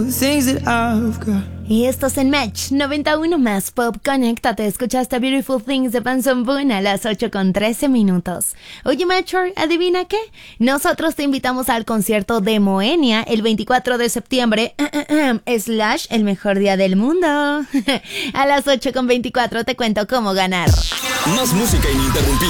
Y esto es en Match 91 más Pop. Conéctate, escuchaste Beautiful Things de Benson Boone a las 8:13. Oye, Matcher, ¿adivina qué? Nosotros te invitamos al concierto de Moenia el 24 de septiembre, / el mejor día del mundo. A las 8:24 te cuento cómo ganar. Más música ininterrumpida.